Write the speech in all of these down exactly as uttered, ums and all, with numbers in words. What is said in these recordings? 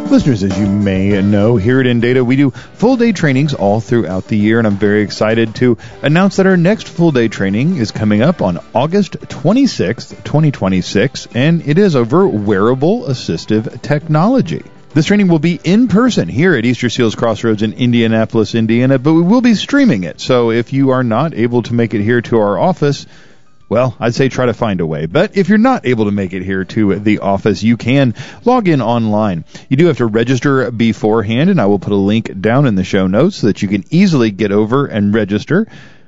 Listeners, as you may know, here at InData, we do full-day trainings all throughout the year, and I'm very excited to announce that our next full-day training is coming up on August twenty-sixth, twenty twenty-six, and it is over wearable assistive technology. This training will be in person here at Easter Seals Crossroads in Indianapolis, Indiana, but we will be streaming it, so if you are not able to make it here to our office, well, I'd say try to find a way. But if you're not able to make it here to the office, you can log in online. You do have to register beforehand, and I will put a link down in the show notes so that you can easily get over and register.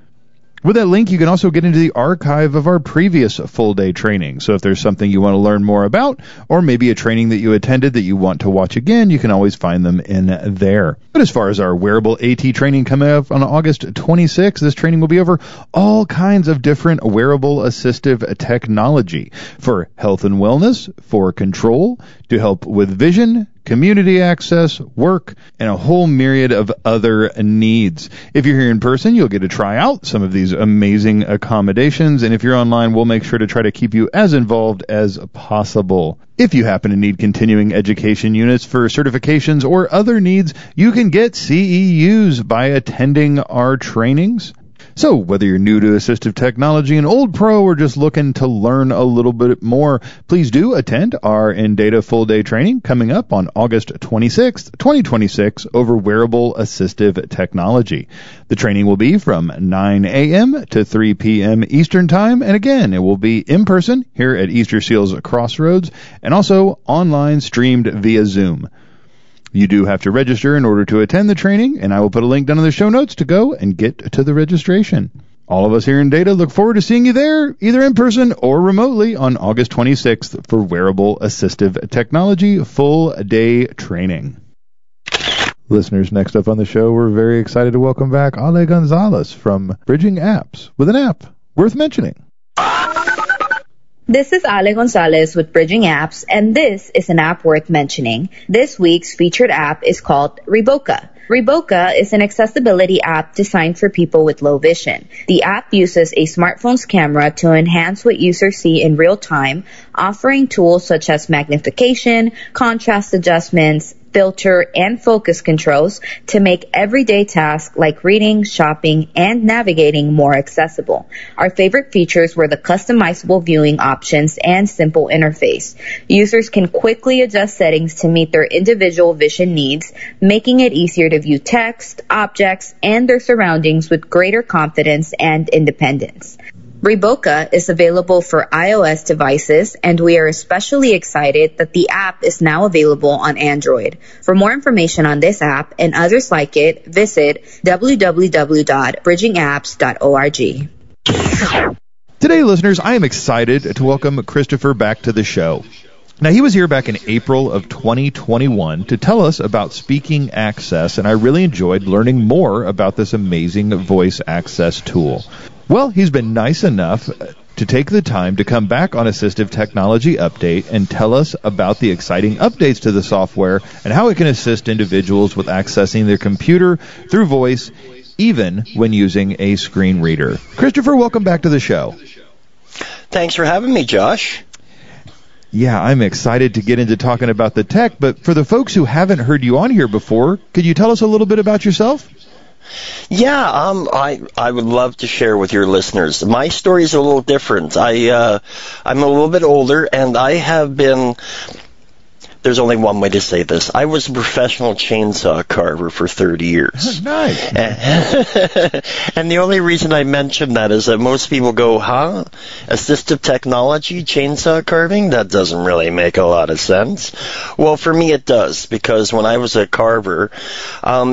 With that link, you can also get into the archive of our previous full-day training. So if there's something you want to learn more about, or maybe a training that you attended that you want to watch again, you can always find them in there. But as far as our wearable AT training coming up on August twenty-sixth, this training will be over all kinds of different wearable assistive technology for health and wellness, for control, to help with vision, community access, work, and a whole myriad of other needs. If you're here in person, you'll get to try out some of these amazing accommodations, and if you're online, we'll make sure to try to keep you as involved as possible. If you happen to need continuing education units for certifications or other needs, you can get C E Us by attending our trainings. So whether you're new to assistive technology, an old pro, or just looking to learn a little bit more, please do attend our InData full-day training coming up on August twenty-sixth, twenty twenty-six over wearable assistive technology. The training will be from nine a.m. to three p.m. Eastern Time, and again, it will be in person here at Easter Seals Crossroads and also online streamed via Zoom. You do have to register in order to attend the training, and I will put a link down in the show notes to go and get to the registration. All of us here in Data look forward to seeing you there, either in person or remotely, on August twenty-sixth for Wearable Assistive Technology Full-Day Training. Listeners, next up on the show, we're very excited to welcome back Ale Gonzalez from Bridging Apps with an app worth mentioning. This is Ale Gonzalez with Bridging Apps, and this is an app worth mentioning. This week's featured app is called Riboka. Riboka is an accessibility app designed for people with low vision. The app uses a smartphone's camera to enhance what users see in real time, offering tools such as magnification, contrast adjustments, filter, and focus controls to make everyday tasks like reading, shopping, and navigating more accessible. Our favorite features were the customizable viewing options and simple interface. Users can quickly adjust settings to meet their individual vision needs, making it easier to view text, objects, and their surroundings with greater confidence and independence. Riboka is available for iOS devices, and we are especially excited that the app is now available on Android. For more information on this app and others like it, visit w w w dot bridging apps dot org. Today, listeners, I am excited to welcome Christopher back to the show. Now, he was here back in April of twenty twenty-one to tell us about Speaking Access, and I really enjoyed learning more about this amazing voice access tool. Well, he's been nice enough to take the time to come back on Assistive Technology Update and tell us about the exciting updates to the software and how it can assist individuals with accessing their computer through voice, even when using a screen reader. Christopher, welcome back to the show. Thanks for having me, Josh. Yeah, I'm excited to get into talking about the tech, but for the folks who haven't heard you on here before, could you tell us a little bit about yourself? Yeah, um, I I would love to share with your listeners. My story is a little different. I uh, I'm a little bit older, and I have been. There's only one way to say this. I was a professional chainsaw carver for thirty years. Nice. And the only reason I mention that is that most people go, huh? Assistive technology, chainsaw carving? That doesn't really make a lot of sense. Well, for me it does, because when I was a carver, um,